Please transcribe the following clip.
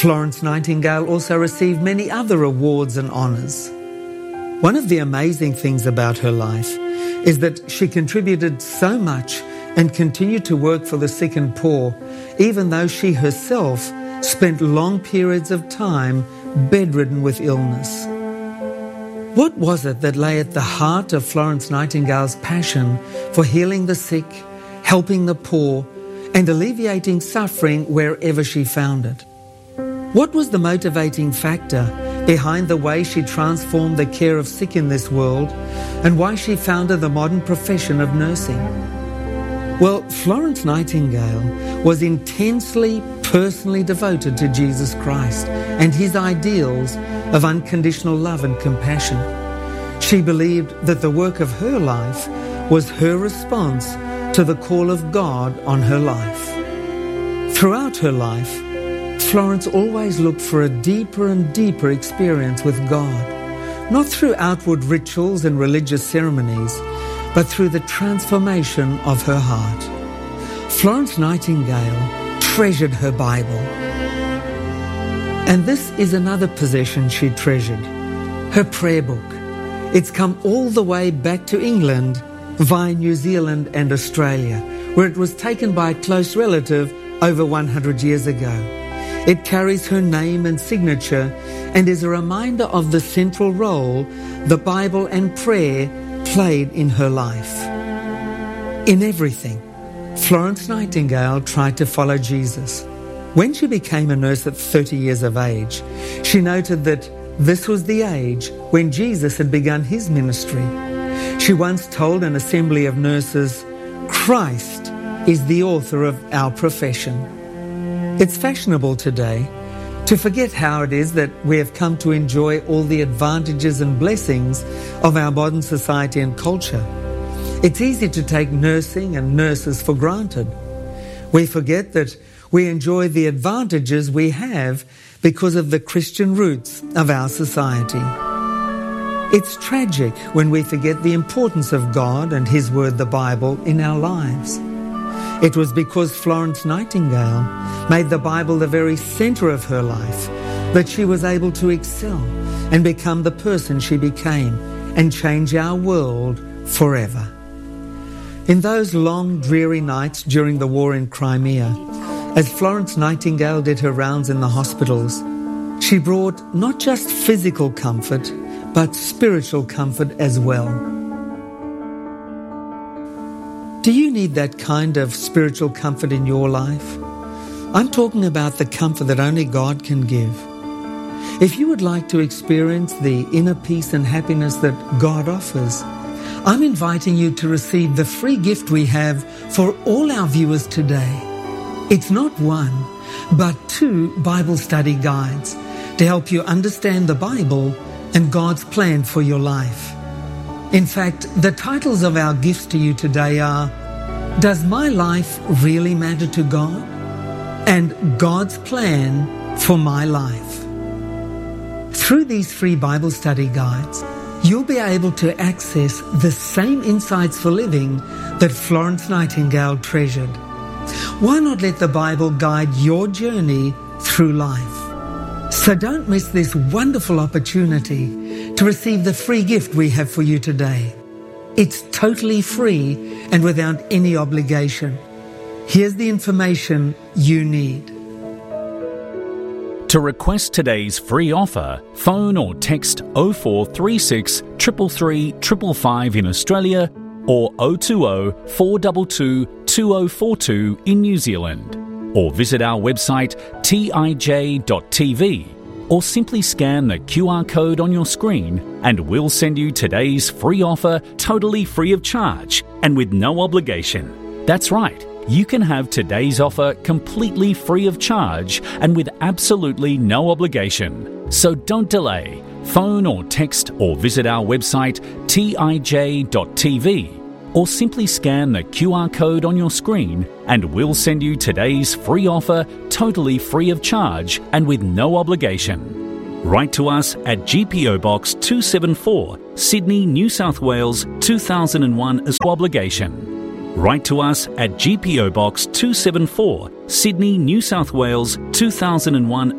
Florence Nightingale also received many other awards and honours. One of the amazing things about her life is that she contributed so much and continued to work for the sick and poor, even though she herself spent long periods of time bedridden with illness. What was it that lay at the heart of Florence Nightingale's passion for healing the sick, helping the poor, and alleviating suffering wherever she found it? What was the motivating factor behind the way she transformed the care of sick in this world, and why she founded the modern profession of nursing? Well, Florence Nightingale was intensely, personally devoted to Jesus Christ and his ideals of unconditional love and compassion. She believed that the work of her life was her response to the call of God on her life. Throughout her life, Florence always looked for a deeper and deeper experience with God, not through outward rituals and religious ceremonies, but through the transformation of her heart. Florence Nightingale treasured her Bible. And this is another possession she treasured, her prayer book. It's come all the way back to England via New Zealand and Australia, where it was taken by a close relative over 100 years ago. It carries her name and signature and is a reminder of the central role the Bible and prayer played in her life. In everything, Florence Nightingale tried to follow Jesus. When she became a nurse at 30 years of age, she noted that this was the age when Jesus had begun his ministry. She once told an assembly of nurses, "Christ is the author of our profession." It's fashionable today to forget how it is that we have come to enjoy all the advantages and blessings of our modern society and culture. It's easy to take nursing and nurses for granted. We forget that we enjoy the advantages we have because of the Christian roots of our society. It's tragic when we forget the importance of God and His Word, the Bible, in our lives. It was because Florence Nightingale made the Bible the very centre of her life that she was able to excel and become the person she became and change our world forever. In those long, dreary nights during the war in Crimea, as Florence Nightingale did her rounds in the hospitals, she brought not just physical comfort, but spiritual comfort as well. Do you need that kind of spiritual comfort in your life? I'm talking about the comfort that only God can give. If you would like to experience the inner peace and happiness that God offers, I'm inviting you to receive the free gift we have for all our viewers today. It's not one, but 2 Bible study guides to help you understand the Bible and God's plan for your life. In fact, the titles of our gifts to you today are Does My Life Really Matter to God? And God's Plan for My Life. Through these free Bible study guides, you'll be able to access the same insights for living that Florence Nightingale treasured. Why not let the Bible guide your journey through life? So don't miss this wonderful opportunity to receive the free gift we have for you today. It's totally free and without any obligation. Here's the information you need. To request today's free offer, phone or text 0436 333 555 in Australia or 020 422 2042 in New Zealand. Or visit our website tij.tv or simply scan the QR code on your screen and we'll send you today's free offer totally free of charge and with no obligation. That's right, you can have today's offer completely free of charge and with absolutely no obligation. So don't delay. Phone or text or visit our website tij.tv or simply scan the QR code on your screen and we'll send you today's free offer totally free of charge and with no obligation. Write to us at GPO Box 274, Sydney, New South Wales 2001 as obligation. Write to us at GPO Box 274, Sydney, New South Wales 2001